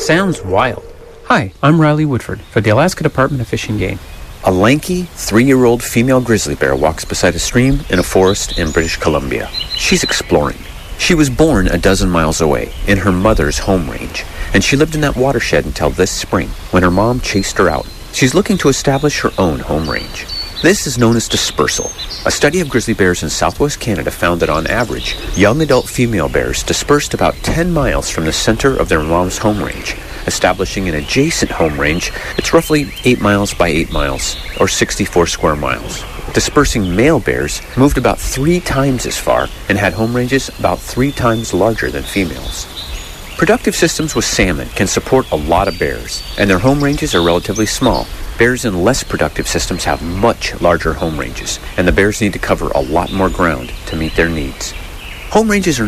Sounds wild. Hi, I'm Riley Woodford for the Alaska Department of Fish and Game. A lanky, 3-year-old female grizzly bear walks beside a stream in a forest in British Columbia. She's exploring. She was born a dozen miles away, in her mother's home range, and she lived in that watershed until this spring, when her mom chased her out. She's looking to establish her own home range. This is known as dispersal. A study of grizzly bears in southwest Canada found that on average, young adult female bears dispersed about 10 miles from the center of their mom's home range, establishing an adjacent home range that's roughly 8 miles by 8 miles, or 64 square miles. Dispersing male bears moved about 3 times as far and had home ranges about 3 times larger than females. Productive systems with salmon can support a lot of bears, and their home ranges are relatively small. Bears in less productive systems have much larger home ranges, and the bears need to cover a lot more ground to meet their needs. Home ranges are